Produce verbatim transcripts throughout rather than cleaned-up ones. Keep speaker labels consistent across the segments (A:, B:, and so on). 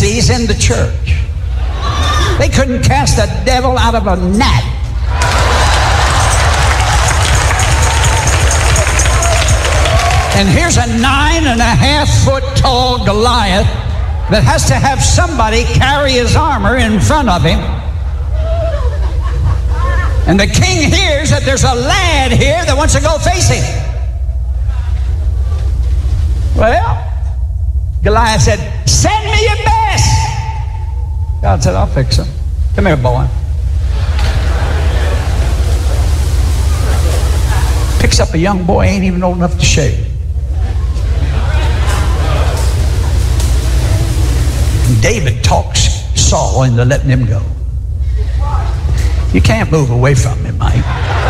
A: Pharisees in the church. They couldn't cast a devil out of a gnat. And here's a nine and a half foot tall Goliath that has to have somebody carry his armor in front of him. And the king hears that there's a lad here that wants to go face him. Well, Goliath said, send me your best. God said, I'll fix him. Come here, boy. Picks up a young boy, ain't even old enough to shave. And David talks Saul into letting him go. You can't move away from him, Mike.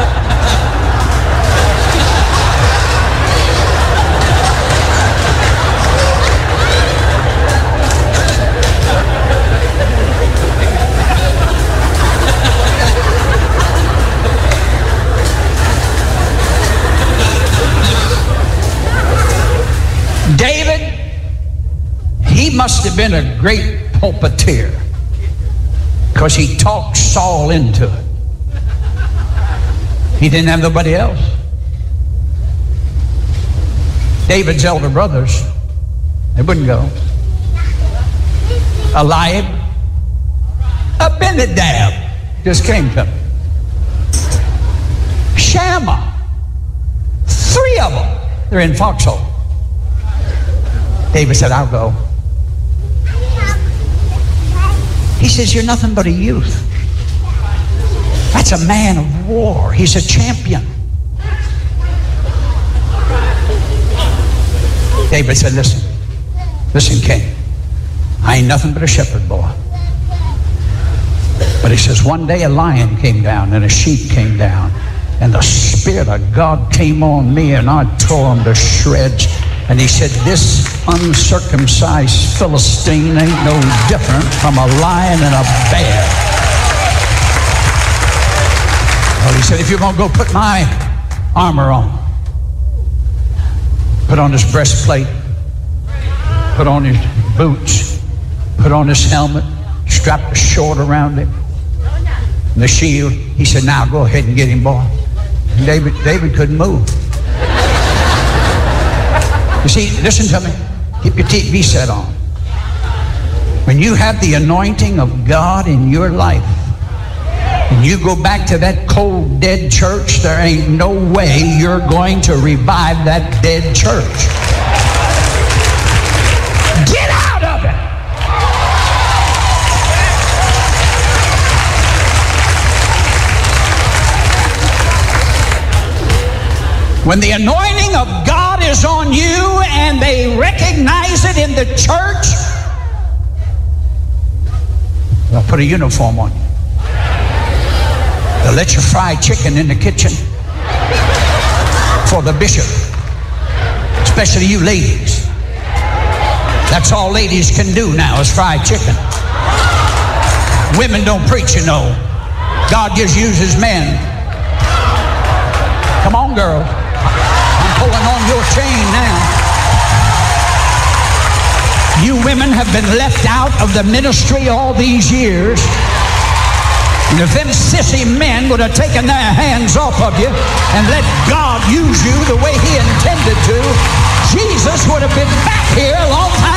A: David, he must have been a great pulpiteer because he talked Saul into it. He didn't have nobody else. David's elder brothers, they wouldn't go. Eliab, Abinadab just came to him. Shammah, three of them, they're in foxhole. David said, I'll go. He says, you're nothing but a youth. That's a man of war. He's a champion. David said, listen, listen, king, I ain't nothing but a shepherd boy. But he says, one day a lion came down and a sheep came down, and the Spirit of God came on me, and I tore him to shreds. And he said, this uncircumcised Philistine ain't no different from a lion and a bear. Well, he said, if you're going to go put my armor on, put on his breastplate, put on his boots, put on his helmet, strap the sword around him, and the shield. He said, now go ahead and get him, boy. And David, David couldn't move. You see, listen to me. Keep your T V set on. When you have the anointing of God in your life, and you go back to that cold, dead church, there ain't no way you're going to revive that dead church. Get out of it! When the anointing of God is on you and they recognize it in the church, they'll put a uniform on you. They'll let you fry chicken in the kitchen for the bishop, especially you ladies. That's all ladies can do now is fry chicken. Women don't preach, you know. God just uses men. Come on, girls. I'm pulling on your chain now. You women have been left out of the ministry all these years. And if them sissy men would have taken their hands off of you and let God use you the way he intended to, Jesus would have been back here a long time